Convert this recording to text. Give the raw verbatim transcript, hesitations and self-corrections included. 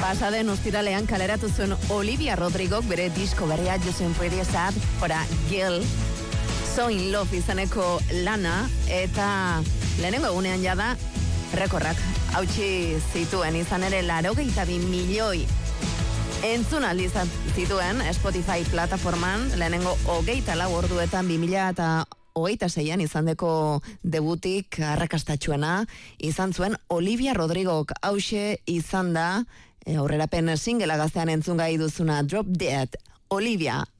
Pasaden ostiralean kaleratu zuen Olivia Rodrigok bere disko berria Justin Pretty Sad para Girl So in Love izaneko lana, eta lehenengo egunean jada rekorrak hautsi zituen, izan ere laurogeita bi milioi entzun aldi zituen Spotify plataforman, lehenengo hogeita lau orduetan bi mila eta hogeita seian izandeko debutik arrakastatsuena izan zuen Olivia Rodrigok. Hauxe izan da aurrerapen singela gaztean entzun gai duzuna Drop Dead, Olivia